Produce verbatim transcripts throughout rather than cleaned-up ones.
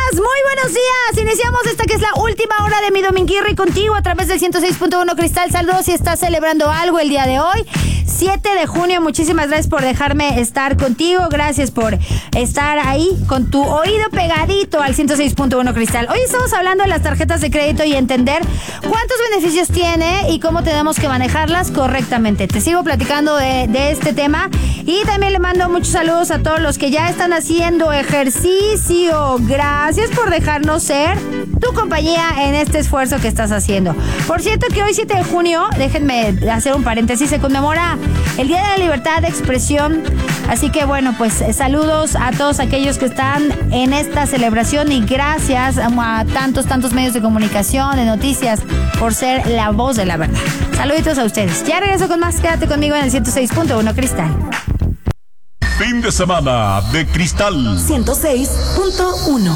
Muy buenos días. Iniciamos esta que es la última hora de mi dominguirri contigo a través del ciento seis punto uno Cristal. Saludos si estás celebrando algo el día de hoy, siete de junio. Muchísimas gracias por dejarme estar contigo. Gracias por estar ahí con tu oído pegadito al ciento seis punto uno Cristal. Hoy estamos hablando de las tarjetas de crédito y entender cuántos beneficios tiene y cómo tenemos que manejarlas correctamente. Te sigo platicando de, de este tema y también le mando muchos saludos a todos los que ya están haciendo ejercicio. Gracias por dejarnos ser tu compañía en este esfuerzo que estás haciendo. Por cierto que hoy siete de junio, déjenme hacer un paréntesis, se conmemora el Día de la Libertad de Expresión. Así que bueno, pues saludos a todos aquellos que están en esta celebración y gracias a tantos, tantos medios de comunicación, de noticias, por ser la voz de la verdad. Saluditos a ustedes. Ya regreso con más. Quédate conmigo en el ciento seis punto uno Cristal. Fin de semana de Cristal ciento seis punto uno.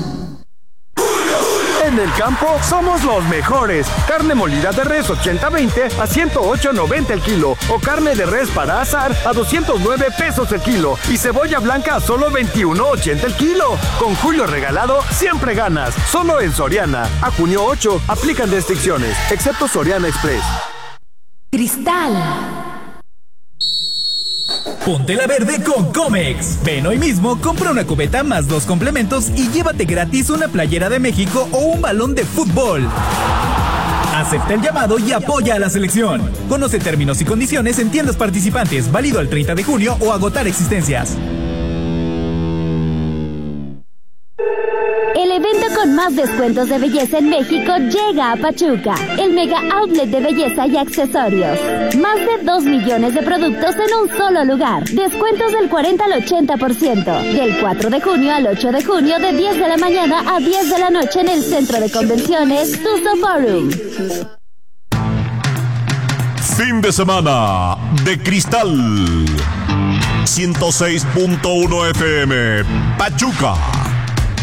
En el campo somos los mejores. Carne molida de res ochenta veinte a ciento ocho noventa el kilo. O carne de res para asar a doscientos nueve pesos el kilo. Y cebolla blanca a solo veintiuno ochenta el kilo. Con Julio Regalado siempre ganas. Solo en Soriana. A junio ocho aplican restricciones, excepto Soriana Express. Cristal. Ponte la verde con Comex. Ven hoy mismo, compra una cubeta más dos complementos y llévate gratis una playera de México o un balón de fútbol. Acepta el llamado y apoya a la selección. Conoce términos y condiciones en tiendas participantes, válido al treinta de junio o agotar existencias. El evento con más descuentos de belleza en México llega a Pachuca, el mega outlet de belleza y accesorios. Más de dos millones de productos en un solo lugar. Descuentos del cuarenta al ochenta por ciento. Del cuatro de junio al ocho de junio de diez de la mañana a diez de la noche en el Centro de Convenciones Tuzo Forum. Fin de semana de Cristal ciento seis punto uno F M Pachuca.